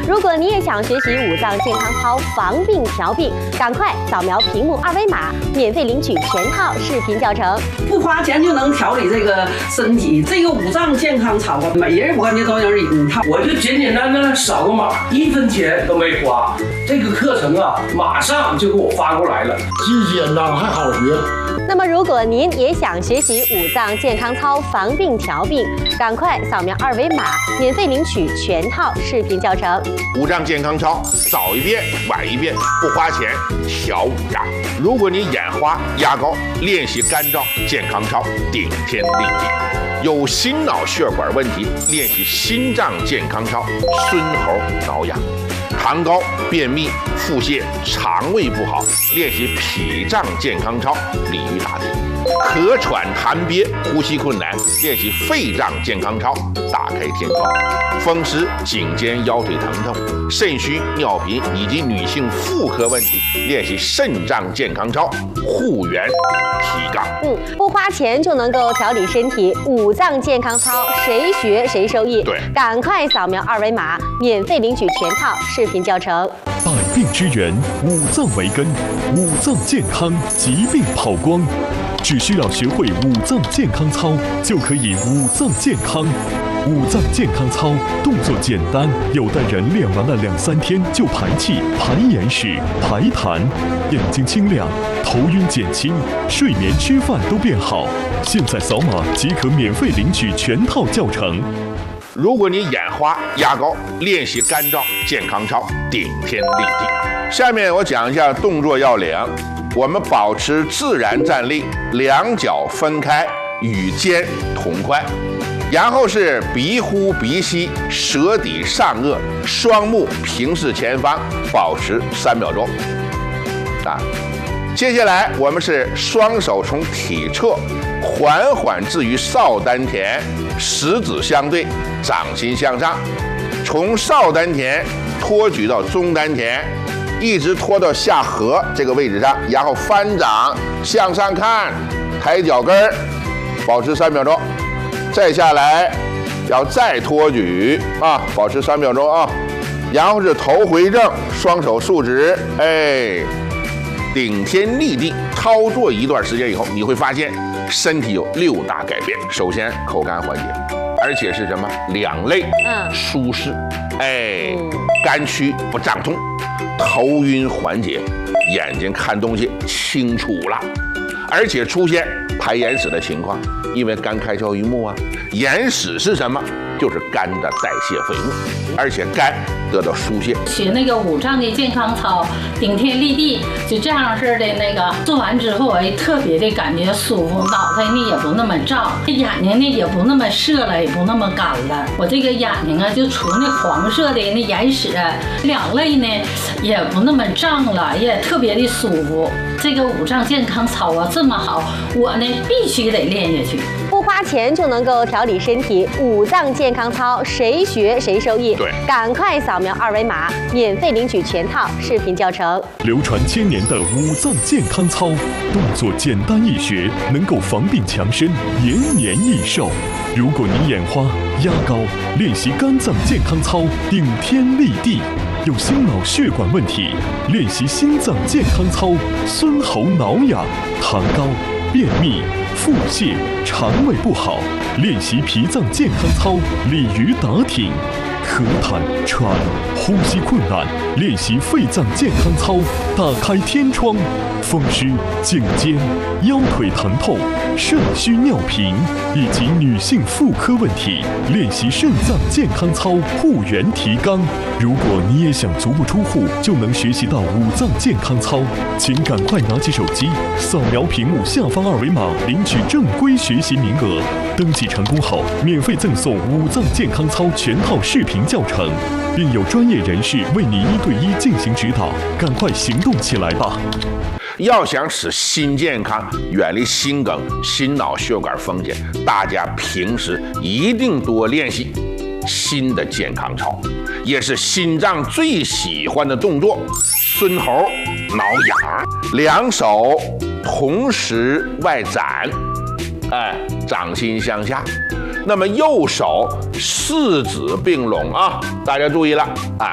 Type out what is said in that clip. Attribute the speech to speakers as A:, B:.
A: 如果你也想学习五脏健康操防病调病，赶快扫描屏幕二维码，免费领取全套视频教程，
B: 不花钱就能调理这个身体。这个五脏健康操啊，每人我感觉都有一套。
C: 我就简简单单扫个码，1分钱都没花。这个课程啊，马上就给我发过来了，
D: 既简单还好学。
A: 那么，如果您也想学习五脏健康操防病调病，赶快扫描二维码，免费领取全套视频教程。
E: 五脏健康操，早一遍晚一遍，不花钱调五脏。如果你眼花、压高，练习肝脏健康操，顶天立地。有心脑血管问题，练习心脏健康操，孙猴挠痒。痰高、便秘、腹泻、肠胃不好，练习脾脏健康操，鲤鱼打挺。咳喘痰憋、呼吸困难，练习肺脏健康操，打开天窗。风湿、颈肩腰腿疼痛、肾虚、尿频以及女性妇科问题，练习肾脏健康操，护元提杠。
A: 不花钱就能够调理身体，五脏健康操谁学谁受益。
E: 对，
A: 赶快扫描二维码，免费领取全套视频教程。
F: 百病之源，五脏为根，五脏健康，疾病跑光。只需要学会五脏健康操，就可以五脏健康。五脏健康操动作简单，有的人练完了2-3天就排气、排眼屎、排痰，眼睛清亮，头晕减轻，睡眠吃饭都变好。现在扫码即可免费领取全套教程。
E: 如果你眼花、压高，练习肝脏健康操，顶天立地。下面我讲一下动作要领。我们保持自然站立，两脚分开，与肩同宽，然后是鼻呼鼻吸，舌抵上颚，双目平视前方，保持3秒钟。接下来我们是双手从体侧缓缓置于少丹田，食指相对，掌心向上，从少丹田托举到中丹田，一直拖到下颌这个位置上，然后翻掌向上看，抬脚跟儿，保持3秒钟。再下来要再托举保持3秒钟啊。然后是头回正，双手竖直，顶天立地。操作一段时间以后，你会发现身体有6大改变。首先口干缓解，而且是什么？两肋舒适，肝区不胀痛，头晕缓解，眼睛看东西清楚了，而且出现排眼屎的情况，因为肝开窍于目啊。眼屎是什么？就是肝的代谢废物，而且肝得到疏泄。
G: 学那个五脏的健康操，顶天立地，就这样式的那个做完之后，特别的感觉舒服，脑袋呢也不那么胀，眼睛呢也不那么涩了，也不那么干了。我这个眼睛啊，就除那黄色的那眼屎，两肋呢也不那么胀了，也特别的舒服。这个五脏健康操啊这么好，我呢必须得练下去。
A: 不花钱就能够调理身体，五脏健康操谁学谁受益。
E: 对，
A: 赶快扫描二维码，免费领取全套视频教程。
F: 流传1000年的五脏健康操，动作简单易学，能够防病强身，延年益寿。如果你眼花、压高，练习肝脏健康操，顶天立地。有心脑血管问题，练习心脏健康操，孙喉挠痒。痰高、便秘、腹泻、肠胃不好，练习脾脏健康操，鲤鱼打挺。咳痰、喘、呼吸困难，练习肺脏健康操，打开天窗。风湿、颈肩、腰腿疼痛、肾虚尿频以及女性妇科问题，练习肾脏健康操，护元提肛。如果你也想足不出户就能学习到五脏健康操，请赶快拿起手机，扫描屏幕下方二维码，领取正规学习名额。登记成功后，免费赠送五脏健康操全套视频教程，并有专业人士为你1对1进行指导。赶快行动起来吧！
E: 要想使心健康，远离心梗、心脑血管风险，大家平时一定多练习心的健康操，也是心脏最喜欢的动作。孙猴挠痒，两手同时外展，掌心向下。那么右手4指并拢啊，大家注意了啊，